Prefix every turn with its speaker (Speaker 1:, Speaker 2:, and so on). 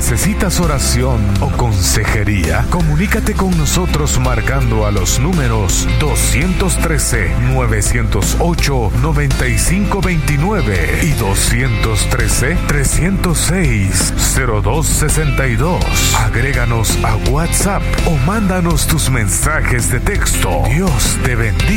Speaker 1: necesitas oración o consejería, comunícate con nosotros marcando a los números 213-908-9529 y 213-306-0262. Agréganos a WhatsApp o mándanos tus mensajes de texto. Dios te bendiga.